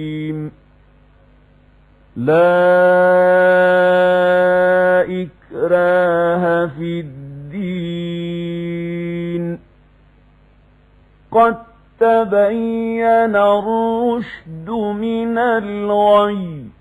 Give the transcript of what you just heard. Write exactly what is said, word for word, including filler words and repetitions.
لا إكراه في الدين قد تبين الرشد من الغي